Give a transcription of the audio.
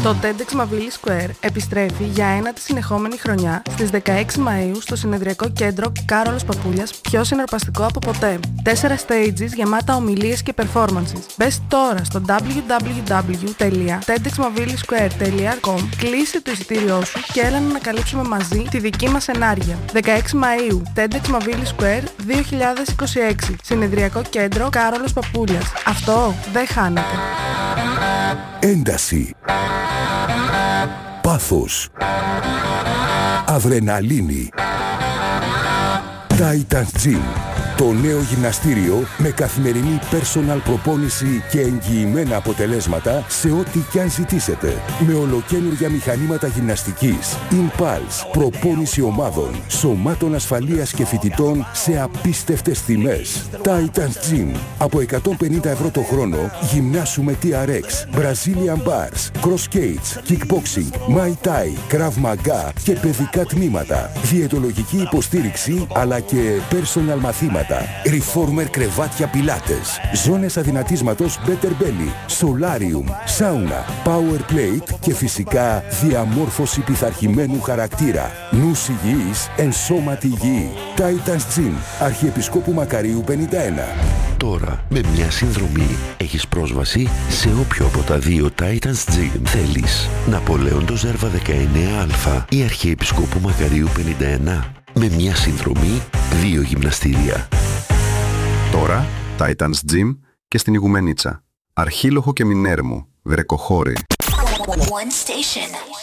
Το TEDx Mavili Square επιστρέφει για ένατη συνεχόμενη χρονιά στις 16 Μαΐου στο συνεδριακό κέντρο Κάρολος Παπούλιας, πιο συναρπαστικό από ποτέ. 4 stages γεμάτα ομιλίες και performances. Μπες τώρα στο www.tedxmavilisquare.com, κλείσε το εισιτήριό σου και έλα να ανακαλύψουμε μαζί τη δική μας ενάργεια. 16 Μαΐου, TEDx Mavili Square 2026, συνεδριακό κέντρο Κάρολος Παπούλιας. Αυτό δεν χάνεται. Ένταση, πάθος, αδρεναλίνη. Titans Gym, το νέο γυμναστήριο με καθημερινή personal προπόνηση και εγγυημένα αποτελέσματα σε ό,τι κι αν ζητήσετε. Με ολοκαίνουργια μηχανήματα γυμναστικής, Impulse, προπόνηση ομάδων, σωμάτων ασφαλείας και φοιτητών σε απίστευτες τιμές. Titans Gym, από 150 ευρώ το χρόνο, γυμνάσου με TRX, Brazilian Bars, Cross Cage, Kickboxing, Muay Thai, Krav Maga και παιδικά τμήματα. Διαιτολογική υποστήριξη αλλά και personal μαθήματα. Reformer κρεβάτια πιλάτες, ζώνες αδυνατίσματος Better Belly, Solarium, Sauna, Power Plate και φυσικά διαμόρφωση πειθαρχημένου χαρακτήρα. Νους υγιής, εν σώματι υγιή. Titans Gym, Αρχιεπισκόπου Μακαρίου 51. Τώρα, με μια συνδρομή, έχεις πρόσβαση σε όποιο από τα δύο Titans Gym θέλεις. Ναπολέον το Ζέρβα 19α ή Αρχιεπισκόπου Μακαρίου 51. Με μια συνδρομή, 2 γυμναστήρια. Τώρα, Titans Gym και στην Ιγουμενίτσα. Αρχήλοχο και Μινέρμου, Βρεκοχώρη. One station.